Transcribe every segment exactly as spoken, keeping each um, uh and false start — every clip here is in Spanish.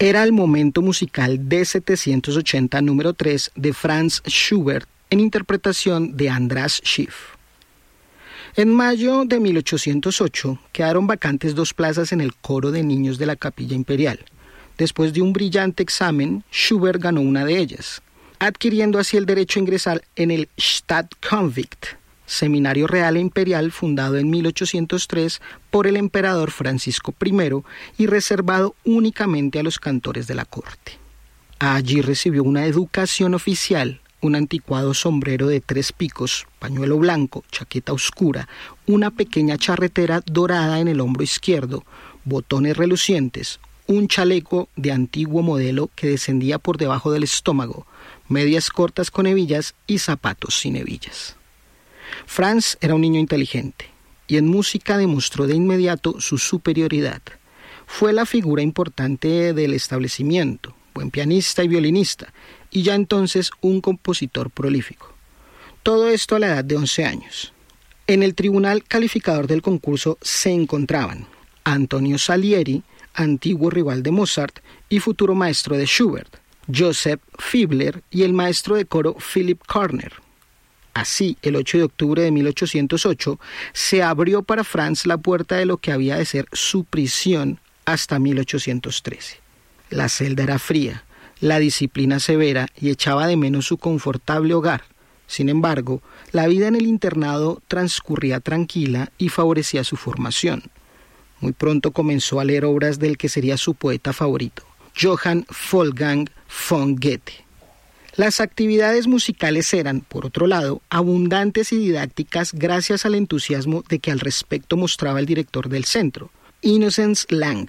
Era el momento musical D setecientos ochenta número tres de Franz Schubert en interpretación de András Schiff. En mayo de mil ochocientos ocho quedaron vacantes dos plazas en el coro de niños de la Capilla Imperial. Después de un brillante examen, Schubert ganó una de ellas, adquiriendo así el derecho a ingresar en el Staatskonvikt, seminario real e imperial fundado en mil ochocientos tres por el emperador Francisco primero y reservado únicamente a los cantores de la corte. Allí recibió una educación oficial, un anticuado sombrero de tres picos, pañuelo blanco, chaqueta oscura, una pequeña charretera dorada en el hombro izquierdo, botones relucientes, un chaleco de antiguo modelo que descendía por debajo del estómago, medias cortas con hebillas y zapatos sin hebillas. Franz era un niño inteligente y en música demostró de inmediato su superioridad. Fue la figura importante del establecimiento, buen pianista y violinista, y ya entonces un compositor prolífico. Todo esto a la edad de once años. En el tribunal calificador del concurso se encontraban Antonio Salieri, antiguo rival de Mozart y futuro maestro de Schubert, Joseph Fiedler y el maestro de coro Philipp Körner. Así, el ocho de octubre de mil ochocientos ocho, se abrió para Franz la puerta de lo que había de ser su prisión hasta mil ochocientos trece. La celda era fría, la disciplina severa y echaba de menos su confortable hogar. Sin embargo, la vida en el internado transcurría tranquila y favorecía su formación. Muy pronto comenzó a leer obras del que sería su poeta favorito, Johann Wolfgang von Goethe. Las actividades musicales eran, por otro lado, abundantes y didácticas gracias al entusiasmo de que al respecto mostraba el director del centro, Innocenz Lang.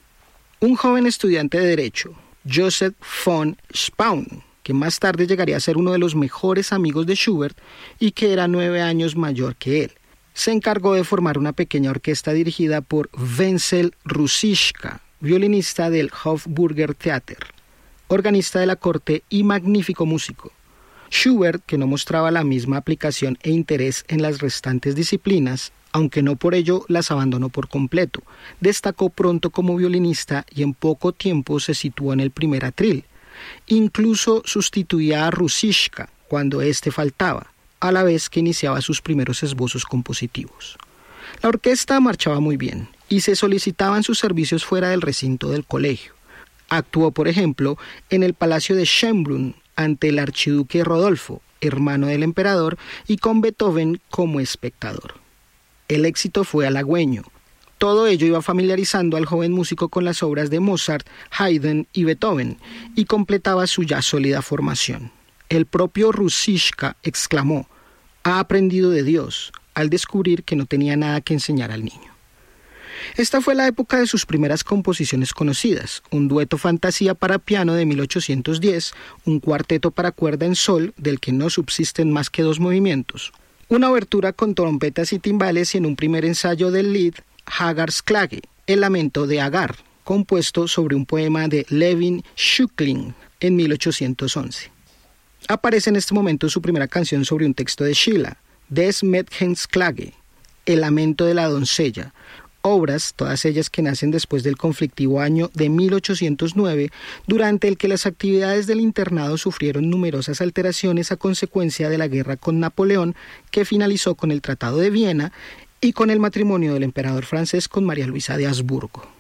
Un joven estudiante de Derecho, Joseph von Spaun, que más tarde llegaría a ser uno de los mejores amigos de Schubert y que era nueve años mayor que él, se encargó de formar una pequeña orquesta dirigida por Wenzel Ruziczka, violinista del Hofburger Theater, organista de la corte y magnífico músico. Schubert, que no mostraba la misma aplicación e interés en las restantes disciplinas, aunque no por ello las abandonó por completo, destacó pronto como violinista y en poco tiempo se situó en el primer atril. Incluso sustituía a Ruziczka cuando éste faltaba, a la vez que iniciaba sus primeros esbozos compositivos. La orquesta marchaba muy bien y se solicitaban sus servicios fuera del recinto del colegio. Actuó, por ejemplo, en el Palacio de Schönbrunn ante el archiduque Rodolfo, hermano del emperador, y con Beethoven como espectador. El éxito fue halagüeño. Todo ello iba familiarizando al joven músico con las obras de Mozart, Haydn y Beethoven, y completaba su ya sólida formación. El propio Ruziczka exclamó: «Ha aprendido de Dios», al descubrir que no tenía nada que enseñar al niño. Esta fue la época de sus primeras composiciones conocidas, un dueto fantasía para piano de mil ochocientos diez, un cuarteto para cuerda en sol, del que no subsisten más que dos movimientos, una obertura con trompetas y timbales y en un primer ensayo del Lied Hagars Klage, el lamento de Agar, compuesto sobre un poema de Levin Schückling en mil ochocientos once. Aparece en este momento su primera canción sobre un texto de Schiller, Des Mädchens Klage, el lamento de la doncella, obras, todas ellas que nacen después del conflictivo año de mil ochocientos nueve, durante el que las actividades del internado sufrieron numerosas alteraciones a consecuencia de la guerra con Napoleón, que finalizó con el Tratado de Viena y con el matrimonio del emperador francés con María Luisa de Habsburgo.